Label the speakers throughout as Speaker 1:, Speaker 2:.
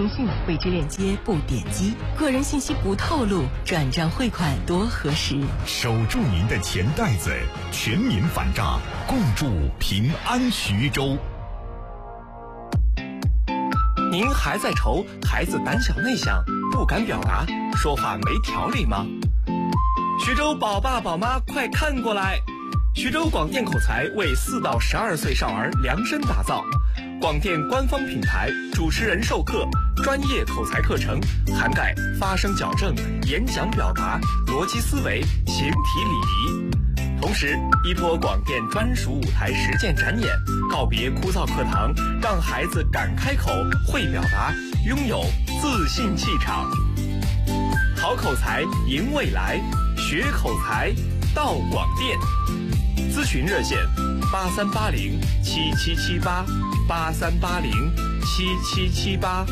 Speaker 1: 通讯，未知链接不点击，个人信息不透露，转账汇款多核实。
Speaker 2: 守住您的钱袋子，全民反诈，共筑平安徐州。
Speaker 3: 您还在愁孩子胆小内向，不敢表达，说话没条理吗？徐州宝爸宝妈快看过来！徐州广电口才为4到12岁少儿量身打造，广电官方品牌，主持人授课，专业口才课程，涵盖发声矫正、演讲表达、逻辑思维、形体礼仪。同时，依托广电专属舞台实践展演，告别枯燥课堂，让孩子敢开口、会表达，拥有自信气场。好口才赢未来，学口才到广电。咨询热线83807778，83807778。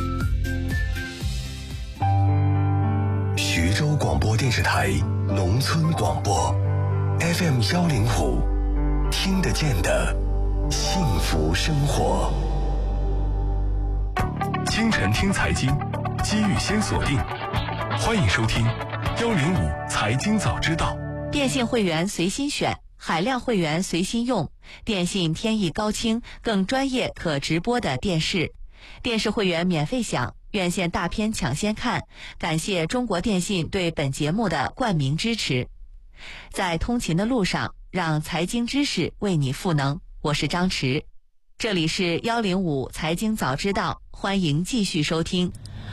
Speaker 4: 徐州广播电视台农村广播 FM105，听得见的幸福生活。
Speaker 5: 清晨听财经，机遇先锁定。欢迎收听105财经早知道。
Speaker 6: 电信会员随心选，海量会员随心用，电信天翼高清更专业可直播的电视，电视会员免费享，院线大片抢先看。感谢中国电信对本节目的冠名支持。在通勤的路上，让财经知识为你赋能。我是张弛，这里是105财经早知道，欢迎继续收听。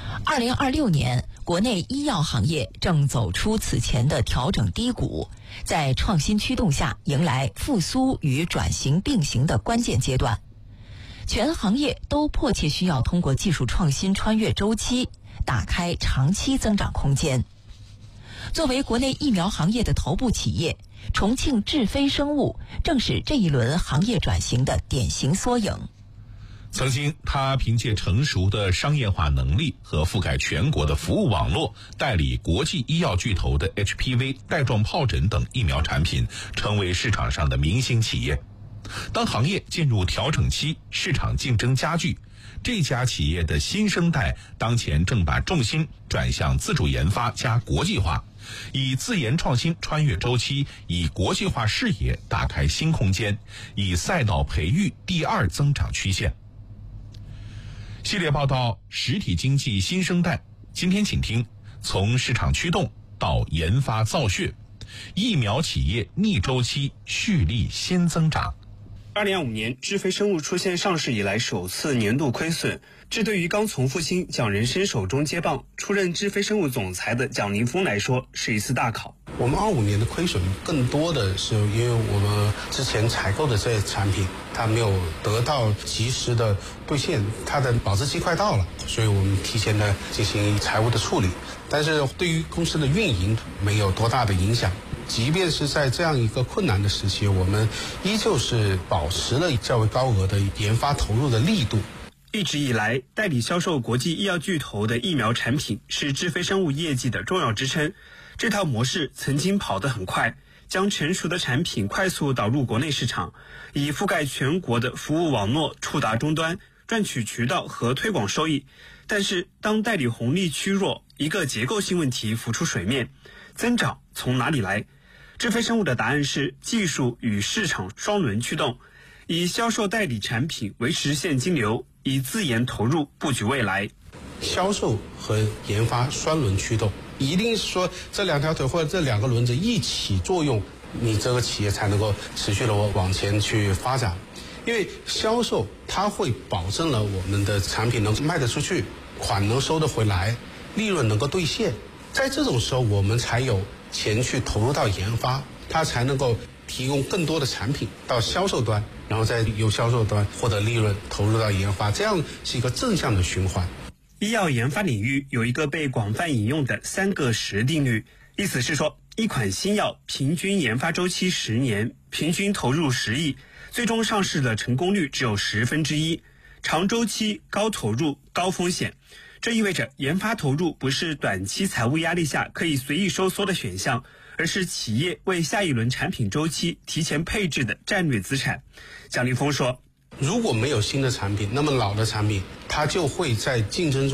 Speaker 7: 2026年，国内医药行业正走出此前的调整低谷，在创新驱动下迎来复苏与转型并行的关键阶段。全行业都迫切需要通过技术创新穿越周期，打开长期增长空间。作为国内疫苗行业的头部企业，重庆智飞生物正是这一轮行业转型的典型缩影。
Speaker 8: 曾经，他凭借成熟的商业化能力和覆盖全国的服务网络，代理国际医药巨头的 HPV、带状疱疹等疫苗产品，成为市场上的明星企业。当行业进入调整期，市场竞争加剧，这家企业的新生代当前正把重心转向自主研发加国际化，以自研创新穿越周期，以国际化视野打开新空间，以赛道培育第二增长曲线。系列报道实体经济新生代，今天请听从市场驱动到研发造血，疫苗企业逆周期蓄力新增长。
Speaker 9: 2025年，智飞生物出现上市以来首次年度亏损，这对于刚从复兴蒋人生手中接棒出任智飞生物总裁的蒋凌峰来说是一次大考。
Speaker 10: 我们25年的亏损更多的是因为我们之前采购的这些产品它没有得到及时的兑现，它的保质期快到了，所以我们提前的进行财务的处理，但是对于公司的运营没有多大的影响。即便是在这样一个困难的时期，我们依旧是保持了较为高额的研发投入的力度。
Speaker 9: 一直以来，代理销售国际医药巨头的疫苗产品是智飞生物业绩的重要支撑。这套模式曾经跑得很快，将成熟的产品快速导入国内市场，以覆盖全国的服务网络触达终端，赚取渠道和推广收益。但是当代理红利趋弱，一个结构性问题浮出水面：增长从哪里来？智飞生物的答案是技术与市场双轮驱动，以销售代理产品维持现金流，以自研投入布局未来。
Speaker 10: 销售和研发双轮驱动，一定是说这两条腿或者这两个轮子一起作用，你这个企业才能够持续的往前去发展。因为销售它会保证了我们的产品能卖得出去，款能收得回来，利润能够兑现。在这种时候，我们才有钱去投入到研发，它才能够提供更多的产品到销售端，然后再由销售端获得利润，投入到研发，这样是一个正向的循环。
Speaker 9: 医药研发领域有一个被广泛引用的3个10定律，意思是说，一款新药平均研发周期10年，平均投入10亿，最终上市的成功率只有1/10，长周期、高投入、高风险。这意味着研发投入不是短期财务压力下可以随意收缩的选项，而是企业为下一轮产品周期提前配置的战略资产。蒋凌峰说，
Speaker 10: 如果没有新的产品，那么老的产品它就会在竞争中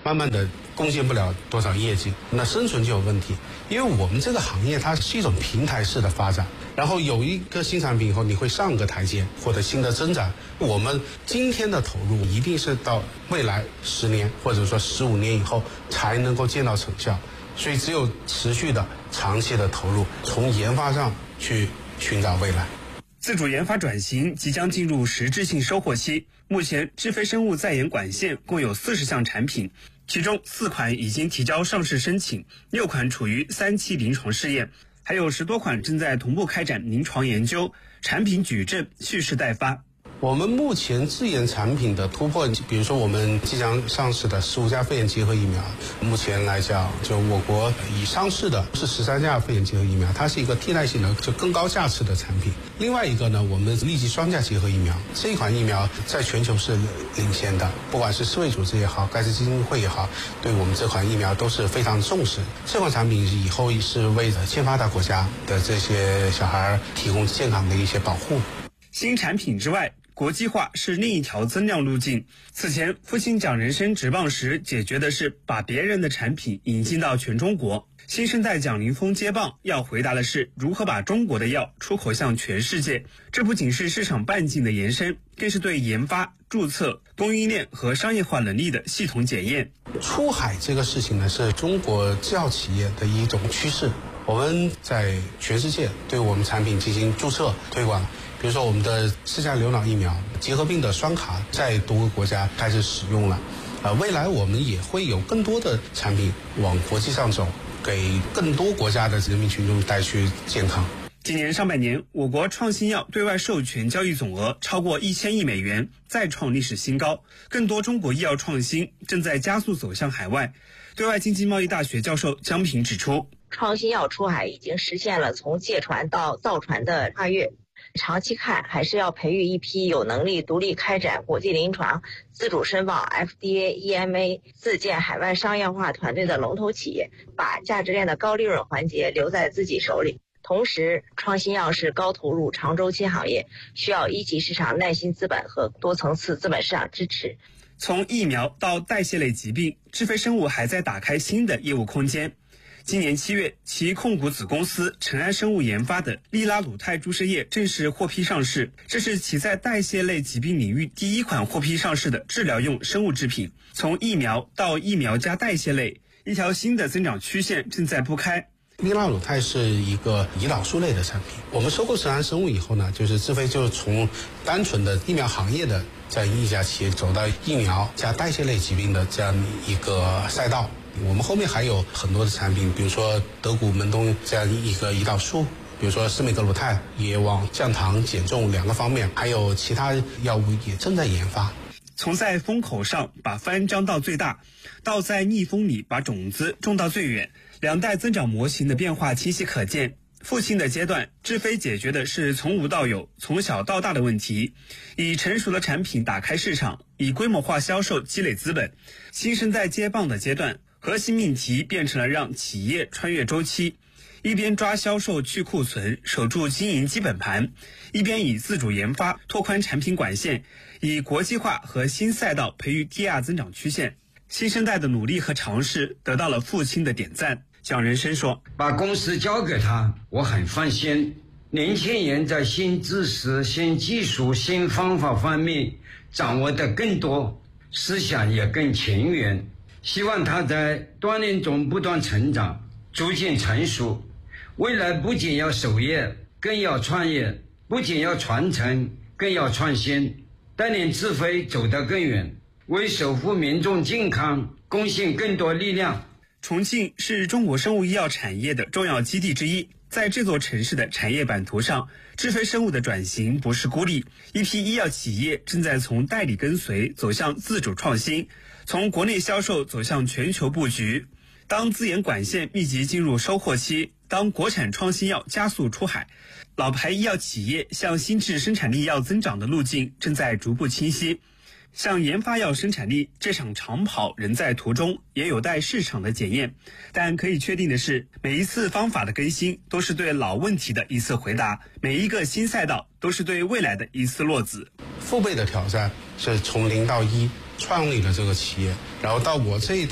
Speaker 10: 慢慢的贡献不了多少业绩，那生存就有问题。因为我们这个行业它是一种平台式的发展，然后有一个新产品以后，你会上个台阶或者新的增长。我们今天的投入一定是到未来10年或者说15年以后才能够见到成效，所以只有持续的长期的投入，从研发上去寻找未来。
Speaker 9: 自主研发转型即将进入实质性收获期，目前智飞生物在研管线共有40项产品，其中4款已经提交上市申请，6款处于3期临床试验，还有10多款正在同步开展临床研究，产品矩阵蓄势待发。
Speaker 10: 我们目前自研产品的突破，比如说我们即将上市的15价肺炎结合疫苗，目前来讲，就我国已上市的是13价肺炎结合疫苗，它是一个替代性的就更高价值的产品。另外一个呢，我们立即双价结合疫苗，这一款疫苗在全球是领先的，不管是世卫组织也好，盖茨基金会也好，对我们这款疫苗都是非常重视。这款产品以后是为欠发达国家的这些小孩提供健康的一些保护。
Speaker 9: 新产品之外，国际化是另一条增量路径。此前父亲讲人生职棒时解决的是把别人的产品引进到全中国，新生代讲林峰接棒要回答的是如何把中国的药出口向全世界。这不仅是市场半径的延伸，更是对研发、注册、供应链和商业化能力的系统检验。
Speaker 10: 出海这个事情呢，是中国制药企业的一种趋势。我们在全世界对我们产品进行注册推广，比如说我们的4价流脑疫苗结核病的双卡在多个国家开始使用了，未来我们也会有更多的产品往国际上走，给更多国家的人民群众带去健康。
Speaker 9: 今年上半年，我国创新药对外授权交易总额超过1000亿美元，再创历史新高。更多中国医药创新正在加速走向海外。对外经济贸易大学教授江平指出，
Speaker 11: 创新药出海已经实现了从借船到造船的跨越。长期看，还是要培育一批有能力独立开展国际临床、自主申报 FDA、EMA 自建海外商业化团队的龙头企业，把价值链的高利润环节留在自己手里。同时，创新药是高投入、长周期行业，需要一级市场耐心资本和多层次资本市场支持。
Speaker 9: 从疫苗到代谢类疾病，智飞生物还在打开新的业务空间。今年7月，其控股子公司成安生物研发的利拉鲁肽注射液正式获批上市，这是其在代谢类疾病领域第一款获批上市的治疗用生物制品。从疫苗到疫苗加代谢类，一条新的增长曲线正在铺开。
Speaker 10: 利拉鲁肽是一个胰岛素类的产品，我们收购成安生物以后呢，就是智飞就从单纯的疫苗行业的这样一家企业走到疫苗加代谢类疾病的这样一个赛道。我们后面还有很多的产品，比如说德谷门冬这样一个胰岛素，比如说司美格鲁肽也往降糖减重2个方面，还有其他药物也正在研发。
Speaker 9: 从在风口上把帆张到最大，到在逆风里把种子种到最远，两代增长模型的变化清晰可见。父亲的阶段，智飞解决的是从无到有、从小到大的问题，以成熟的产品打开市场，以规模化销售积累资本。新生代接棒的阶段，核心命题变成了让企业穿越周期，一边抓销售去库存，守住经营基本盘，一边以自主研发拓宽产品管线，以国际化和新赛道培育第二增长曲线。新生代的努力和尝试得到了父亲的点赞。蒋仁生说，
Speaker 12: 把公司交给他，我很放心。年轻人在新知识、新技术、新方法方面掌握的更多，思想也更前沿。希望他在锻炼中不断成长，逐渐成熟。未来不仅要守业，更要创业；不仅要传承，更要创新，带领智飞走得更远，为守护民众健康贡献更多力量。
Speaker 9: 重庆是中国生物医药产业的重要基地之一，在这座城市的产业版图上，智飞生物的转型不是孤立，一批医药企业正在从代理跟随走向自主创新，从国内销售走向全球布局。当自研管线密集进入收获期，当国产创新药加速出海，老牌医药企业向新质生产力药增长的路径正在逐步清晰。像研发药生产力，这场长跑仍在途中，也有待市场的检验。但可以确定的是，每一次方法的更新都是对老问题的一次回答，每一个新赛道都是对未来的一次落子。
Speaker 10: 父辈的挑战是从0到1创立了这个企业，然后到我这一